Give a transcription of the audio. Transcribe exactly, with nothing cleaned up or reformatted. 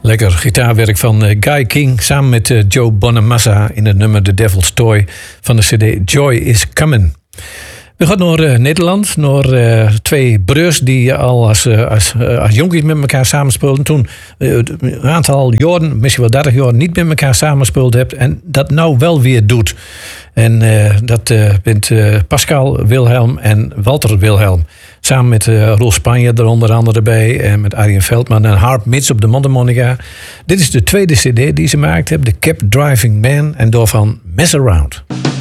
Lekker gitaarwerk van uh, Guy King samen met uh, Joe Bonamassa in het nummer The Devil's Toy van de cd Joy is Coming. We gaan naar uh, Nederland, naar uh, twee broers die al als, uh, als, uh, als jonkies met elkaar samenspeelden. Toen uh, een aantal jaren, misschien wel dertig jaar, niet met elkaar samenspeeld hebt en dat nou wel weer doet. En uh, dat uh, bent uh, Pascal Wilhelm en Walter Wilhelm. Samen met uh, Roel Spanje er onder andere bij. En met Arjen Veldman en Harp Mits op de mondharmonica. Dit is de tweede cd die ze maakt hebben. The Cab Driving Man. En door van Mess Around.